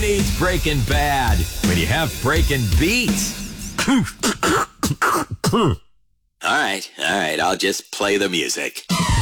needs Breaking Bad when you have Breaking Beats? All right, I'll just play the music.